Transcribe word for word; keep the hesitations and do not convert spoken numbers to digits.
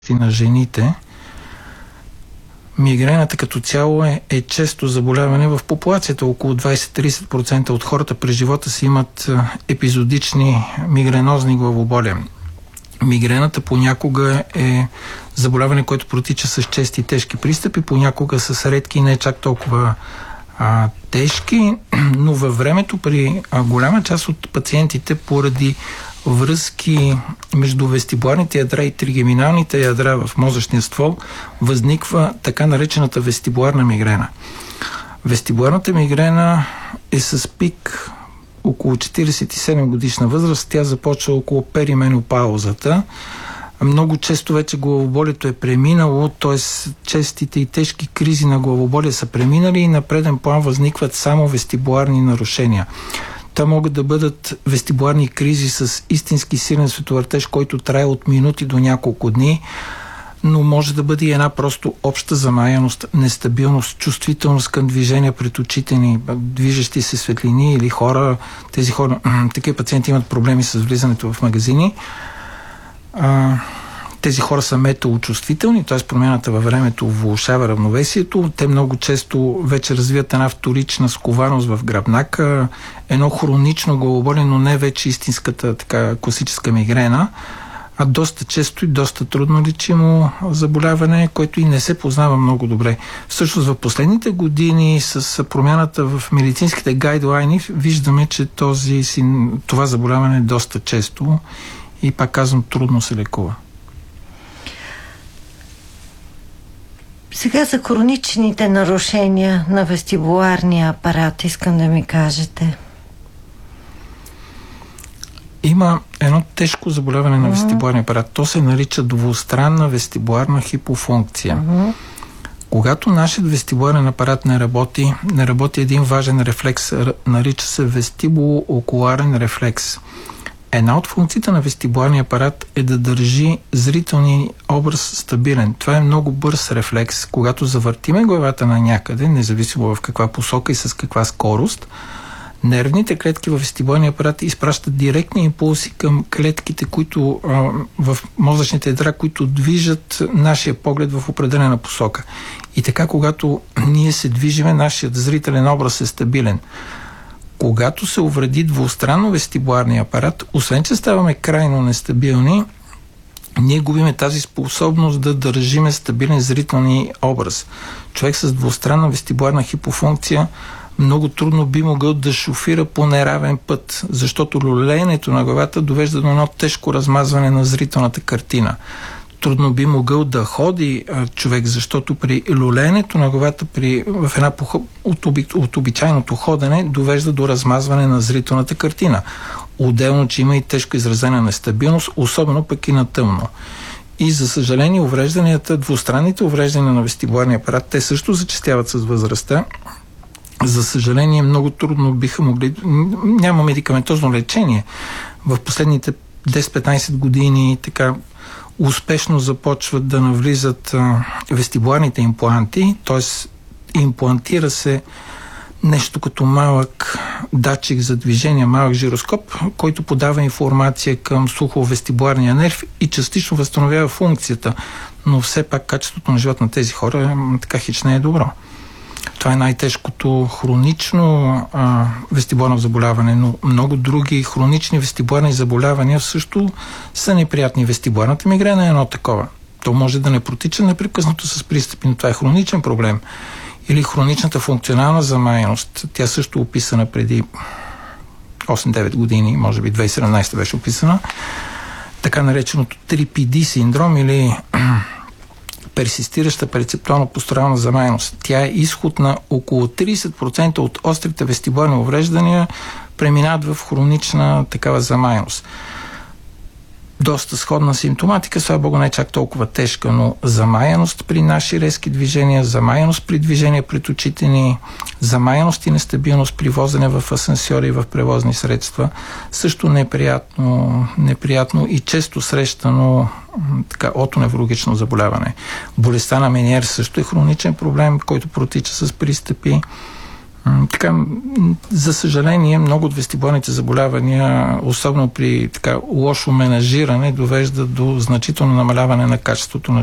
на жените. Мигрената като цяло е, е често заболяване в популацията. Около двайсет до трийсет процента от хората през живота си имат епизодични мигренозни главоболия. Мигрената понякога е заболяване, което протича с чести и тежки пристъпи, понякога с редки и не чак толкова а, тежки, но във времето при а, голяма част от пациентите поради връзки между вестибуларните ядра и тригеминалните ядра в мозъчния ствол възниква така наречената вестибуларна мигрена. Вестибуларната мигрена е с пик около четирийсет и седем годишна възраст. Тя започва около перименопаузата. Много често вече главоболието е преминало, т.е. честите и тежки кризи на главоболие са преминали и на преден план възникват само вестибуларни нарушения. Та могат да бъдат вестибуларни кризи с истински силен световъртеж, който трае от минути до няколко дни, но може да бъде и една просто обща замаяност, нестабилност, чувствителност към движения пред очите ни, движещи се светлини или хора. Тези хора, такива пациенти имат проблеми с влизането в магазини. А, тези хора са метеочувствителни, т.е. промяната във времето влошава равновесието. Те много често вече развиват една вторична скованост в гръбнака, едно хронично главоболие, но не вече истинската така класическа мигрена, а доста често и доста трудно лечимо заболяване, което и не се познава много добре. Всъщност в последните години с промяната в медицинските гайдлайни виждаме, че този, това заболяване е доста често и пак казвам, трудно се лекува. Сега за хроничните нарушения на вестибуларния апарат искам да ми кажете. Има едно тежко заболяване на uh-huh. вестибуларния апарат. То се нарича двустранна вестибуларна хипофункция. Uh-huh. Когато нашият вестибуларен апарат не работи, не работи един важен рефлекс, нарича се вестибулоокуларен рефлекс. Една от функциите на вестибуларния апарат е да държи зрителния образ стабилен. Това е много бърз рефлекс. Когато завъртиме главата на някъде, независимо в каква посока и с каква скорост, нервните клетки в вестибуларния апарат изпращат директни импулси към клетките, които а, в мозъчните ядра, които движат нашия поглед в определена посока. И така, когато ние се движиме, нашият зрителен образ е стабилен. Когато се увреди двустранно вестибуларния апарат, освен че ставаме крайно нестабилни, ние губиме тази способност да държиме стабилен зрителни образ. Човек с двустранна вестибуларна хипофункция много трудно би могъл да шофира по неравен път, защото люлеенето на главата довежда до едно тежко размазване на зрителната картина. Трудно би могъл да ходи а, човек, защото при люлеенето на главата при, в една пох... от, оби... от обичайното ходене довежда до размазване на зрителната картина. Отделно, че има и тежко изразена нестабилност, особено пък и на тъмно. И за съжаление, уврежданията, двустранните увреждания на вестибуларния апарат, те също зачестяват с възрастта. За съжаление, много трудно биха могли... Няма медикаментозно лечение. В последните десет-петнайсет години така успешно започват да навлизат а, вестибуларните импланти, т.е. имплантира се нещо като малък датчик за движение, малък жироскоп, който подава информация към слухово-вестибуларния нерв и частично възстановява функцията, но все пак качеството на живот на тези хора така хич не е добро. Това е най-тежкото хронично а, вестибуларно заболяване, но много други хронични вестибуларни заболявания също са неприятни. Вестибуларната мигрена е едно такова. То може да не протича непрекъснато с пристъпи, но това е хроничен проблем. Или хроничната функционална замаяност. Тя също е описана преди осем-девет години, може би две хиляди и седемнайсета беше описана. Така нареченото три пи ди синдром или персистираща перцептуално-посторална замаяност. Тя е изход на около трийсет процента от острите вестибуларни увреждания, преминават в хронична такава замаяност. Доста сходна симптоматика, слава Богу, не е чак толкова тежка, но замаяност при наши резки движения, замаяност при движение пред очите ни, замаяност и нестабилност при возене в асансьори и в превозни средства, също неприятно, неприятно и често срещано така отоневрологично заболяване. Болестта на Мениер също е хроничен проблем, който протича с пристъпи. Така, за съжаление, много от вестибуларните заболявания, особено при така лошо менажиране, довеждат до значително намаляване на качеството на